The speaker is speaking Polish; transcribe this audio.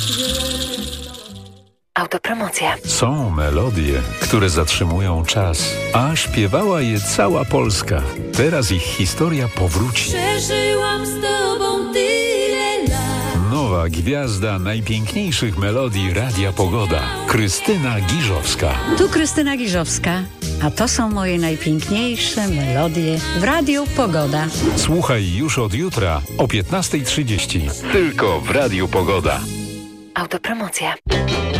Autopromocja. Są melodie, które zatrzymują czas, a śpiewała je cała Polska. Teraz ich historia powróci. Przeżyłam z tobą tyle lat. Nowa gwiazda najpiękniejszych melodii Radia Pogoda. Krystyna Giżowska. Tu Krystyna Giżowska, a to są moje najpiękniejsze melodie w Radiu Pogoda. Słuchaj już od jutra o 15:30. Tylko w Radiu Pogoda. Autopromocja.